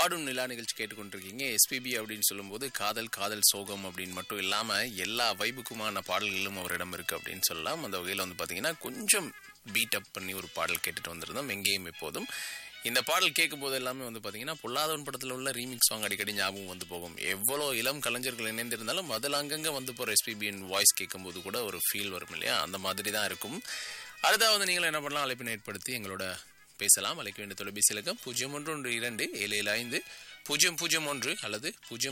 பாடும் நிலா நிகழ்ச்சி கேட்டுக்கொண்டிருக்கீங்க. எஸ்பிபி அப்படின்னு சொல்லும்போது காதல் காதல் சோகம் அப்படின்னு மட்டும் இல்லாம எல்லா வைபுக்குமான பாடல்களும் அவரிடம் இருக்கு அப்படின்னு சொல்லலாம். அந்த வகையில் வந்து பாத்தீங்கன்னா கொஞ்சம் பீட் அப் பண்ணி ஒரு பாடல் கேட்டுட்டு வந்திருந்தோம், எங்கேயும் எப்போதும். இந்த பாடல் கேட்கும் போது எல்லாமே வந்து பாத்தீங்கன்னா பொல்லாதவன் படத்துல உள்ள ரீமிக்ஸ் சாங் அடிக்கடி ஞாபகம் வந்து போகும். எவ்வளோ இளம் கலைஞர்கள் இணைந்திருந்தாலும் அதில் அங்கங்க வந்து போற எஸ்பிபியின் வாய்ஸ் கேட்கும் போது கூட ஒரு ஃபீல் வரும் இல்லையா, அந்த மாதிரி தான் இருக்கும். அடுத்தாவது நீங்களும் என்ன பண்ணலாம், அழைப்பினை ஏற்படுத்தி எங்களோட பேசலாம். அழைக்க வேண்டிய தொலைபேசி இலக்கம் 0112775101 அல்லது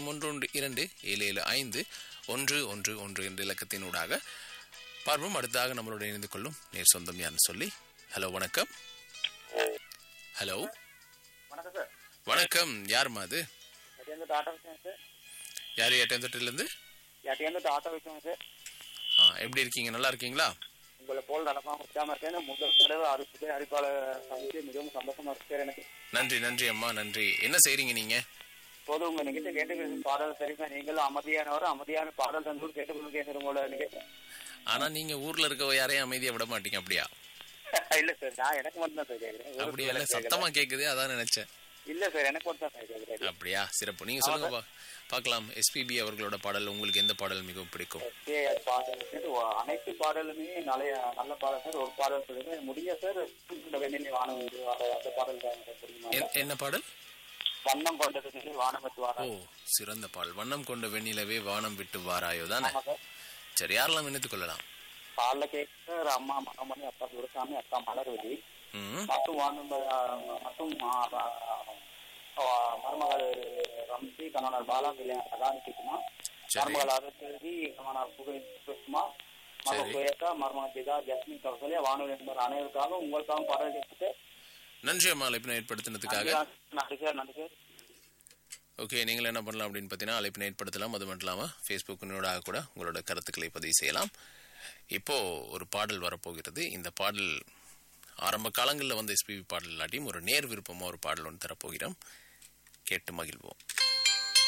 0112775111 என்ற இலக்கத்தினூடாக பார்ப்போம். அடுத்ததாக நம்மளோட இணைந்து கொள்ளும் நேர் சொந்தம் யாருன்னு சொல்லி. ஹலோ, வணக்கம். ஹலோ, வணக்கம் சார். வணக்கம். யாருமா அது? யாரு? எட்டந்தொட்டிலிருந்து ஆட்டோ வைக்கணும் சார். எப்படி இருக்கீங்க? நல்லா இருக்கீங்களா? உங்களை போல் நடமா முக்கியமா இருக்கேன். முதல் தடவை அறிவிப்பாளர் சந்தித்து மிகவும் சந்தோஷமா இருக்கு சார் எனக்கு. நன்றி நன்றி அம்மா, நன்றி. என்ன செய்றீங்க நீங்க? போதும் உங்க நிகழ்ச்சி கேட்டு பாடல் சரிங்க. நீங்களும் அமைதியான பாடல் தந்து கேட்டுக்கொண்டு கேட்கிற உங்களோட நிகழ்ச்சி. ஆனா நீங்க ஊர்ல இருக்க யாரையும் அமைதியா விட மாட்டீங்க, அப்படியா? இல்ல சார், நான் எனக்கு மட்டும் தான் சார் கேட்கிறேன். அப்படியா? இல்ல சத்தமா கேக்குது, அதான் நினைச்சேன். இல்ல சார், எனக்கு மட்டும் தான் சார் கேட்கிறேன். அப்படியா? சிறப்பு. நீங்க சொல்லுங்க பார்க்கலாம். எஸ்பிபி அவர்களோட பாடல் உங்களுக்கு எந்த பாடல் மிகவும் பிடிக்கும்? அனைத்து பாடலுமே நல்ல பாடல் சார். ஒரு பாடல் சொல்லுங்க முடிய சார். வெண்ணிலை வானம் அந்த பாடல் என்ன பாடல்? வண்ணம் கொண்ட வெண்ணிலை வானம் விட்டு வாரா. ஓ, சிறந்த பாடல். வண்ணம் கொண்ட வெண்ணிலவே வானம் விட்டு வாராயோ தானே? சரி, யாரெல்லாம் இணைத்துக் கொள்ளலாம்? பாடல கேட்க அம்மா மகமணி, அப்பா துரசாமி, அக்கா மலர்வதி மற்றும் மருமகள் ரம்சி, கணவனர் பாலா, சதானிக்குமார், மருமகள் அரசதி, கணவனர் புகழ்குமார், மகள் சுயக்கா, மருமகள் பிதா ஜஸ்மி கௌசல்யா, வானொலி என்பவர் அனைவருக்காக உங்களுக்காக பாடல் கேட்டு. நன்றி அம்மா, அழைப்பினை ஏற்படுத்தினதுக்காக. நன்றி சார். நன்றி சார். ஓகே, நீங்கள் என்ன பண்ணலாம் அப்படின்னு பார்த்தீங்கன்னா அழைப்பினை ஏற்படுத்தலாம். அது மட்டும் இல்லாமல் ஃபேஸ்புக்கினோட கூட உங்களோட கருத்துக்களை பதிவு செய்யலாம். இப்போ ஒரு பாடல் வரப்போகிறது. இந்த பாடல் ஆரம்ப காலங்களில் வந்து எஸ்பிபி பாடல் இல்லாட்டியும் ஒரு நேர் விருப்பமாக ஒரு பாடல் ஒன்று தரப்போகிறோம். கேட்டு மகிழ்வோம்.